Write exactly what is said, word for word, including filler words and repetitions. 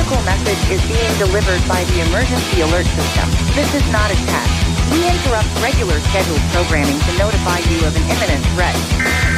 local message is being delivered by the emergency alert system. This is not a test. We interrupt regular scheduled programming to notify you of an imminent threat.